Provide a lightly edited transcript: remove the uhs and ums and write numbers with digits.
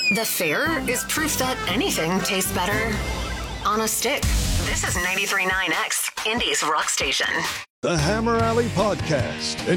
The Fair is proof that anything tastes better on a stick. This is 93.9X, Indy's rock station. The Hammer Alley Podcast.